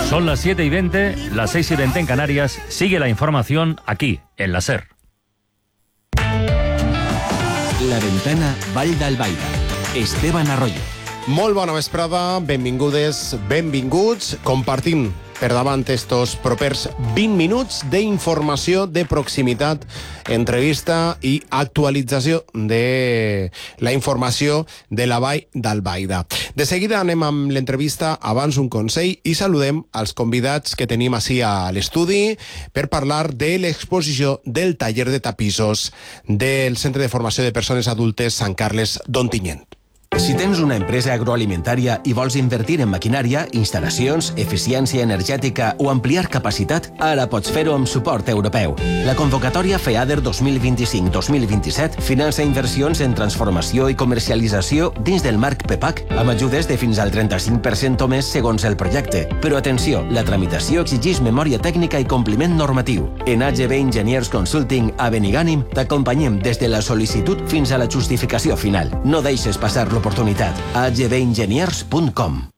Son las 7:20, las 6:20 en Canarias. Sigue la información aquí, en la SER. La Ventana, Vall d'Albaida. Esteban Arroyo. Molt bona vesprada, benvingudes, benvinguts. Compartim per davant estos propers 20 minuts d'informació de proximitat, entrevista i actualització de la informació de la Vall d'Albaida. De seguida anem amb l'entrevista, abans un consell, i saludem els convidats que tenim ací a l'estudi per parlar de l'exposició del taller de tapissos del Centre de Formació de Persones Adultes Sant Carles d'Ontinyent. Si tens una empresa agroalimentària i vols invertir en maquinària, instal·lacions, eficiència energètica o ampliar capacitat, ara pots fer-ho amb suport europeu. La convocatòria FEADER 2025-2027 finança inversions en transformació i comercialització dins del marc PEPAC, amb ajudes de fins al 35% o més segons el projecte. Però atenció, la tramitació exigeix memòria tècnica i compliment normatiu. En AGB Engineers Consulting a Benigànim t'acompanyem des de la sol·licitud fins a la justificació final. No deixes passar l'oportunitat. agbengeniers.com.